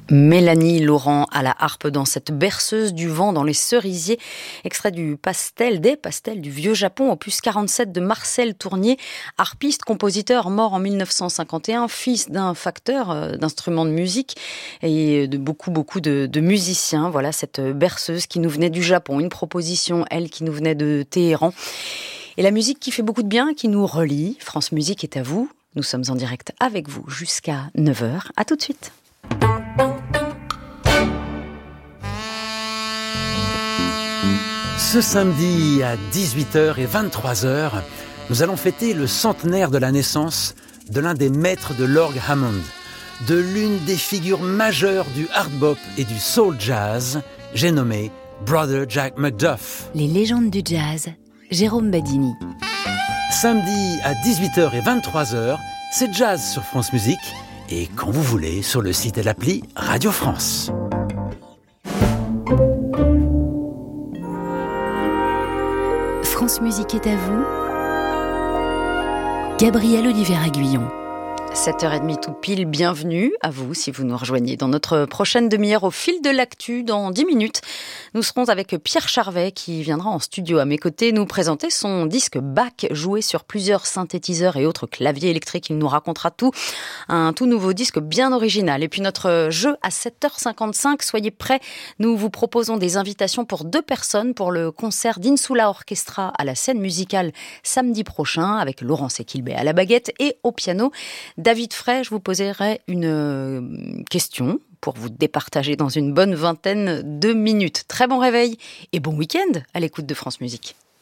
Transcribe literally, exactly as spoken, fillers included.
Mélanie Laurent à la harpe dans cette berceuse du vent dans les cerisiers, extrait du pastel, des pastels du Vieux Japon, opus quarante-sept de Marcel Tournier, harpiste, compositeur mort en mille neuf cent cinquante et un, fils d'un facteur d'instruments de musique et de beaucoup beaucoup de, de musiciens. Voilà cette berceuse qui nous venait du Japon, une proposition, elle, qui nous venait de Téhéran. Et la musique qui fait beaucoup de bien, qui nous relie. France Musique est à vous. Nous sommes en direct avec vous jusqu'à neuf heures. À tout de suite. Ce samedi à dix-huit heures et vingt-trois heures, nous allons fêter le centenaire de la naissance de l'un des maîtres de l'orgue Hammond, de l'une des figures majeures du hard bop et du soul jazz, j'ai nommé Brother Jack McDuff. Les légendes du jazz, Jérôme Badini. Samedi à dix-huit heures et vingt-trois heures, c'est jazz sur France Musique et quand vous voulez sur le site et l'appli Radio France. France Musique est à vous. Gabriel Olivier-Aguillon. sept heures trente tout pile, bienvenue à vous si vous nous rejoignez dans notre prochaine demi-heure au fil de l'actu. Dans dix minutes, nous serons avec Pierre Charvet qui viendra en studio à mes côtés nous présenter son disque Bach, joué sur plusieurs synthétiseurs et autres claviers électriques. Il nous racontera tout, un tout nouveau disque bien original. Et puis notre jeu à sept heures cinquante-cinq, soyez prêts, nous vous proposons des invitations pour deux personnes pour le concert d'Insula Orchestra à la scène musicale samedi prochain avec Laurence Equilbé à la baguette et au piano. David Frey, je vous poserai une question pour vous départager dans une bonne vingtaine de minutes. Très bon réveil et bon week-end à l'écoute de France Musique.